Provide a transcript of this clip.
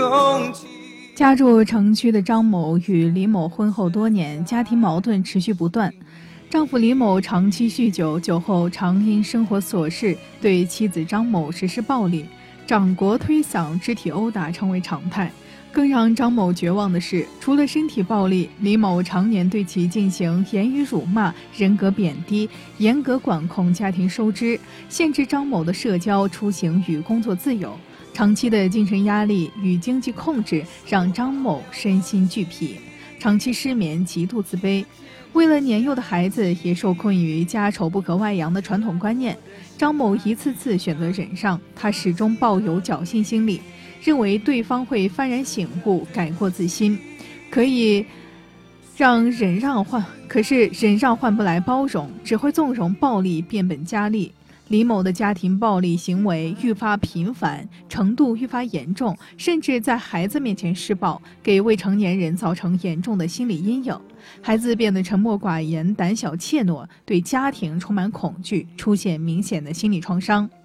空气。 家住城区的张某与李某婚后多年，家庭矛盾持续不断。丈夫李某长期酗酒，酒后常因生活琐事对妻子张某实施暴力，掌掴、推搡、肢体殴打成为常态。更让张某绝望的是，除了身体暴力，李某常年对其进行言语辱骂、人格贬低，严格管控家庭收支，限制张某的社交、出行与工作自由。长期的精神压力与经济控制让张某身心俱疲，长期失眠，极度自卑。为了年幼的孩子，也受困于家丑不可外扬的传统观念，张某一次次选择忍让，他始终抱有侥幸心理，认为对方会幡然醒悟，改过自新，可是忍让换不来包容，只会纵容暴力变本加厉。李某的家庭暴力行为愈发频繁，程度愈发严重，甚至在孩子面前施暴，给未成年人造成严重的心理阴影。孩子变得沉默寡言、胆小怯懦，对家庭充满恐惧，出现明显的心理创伤。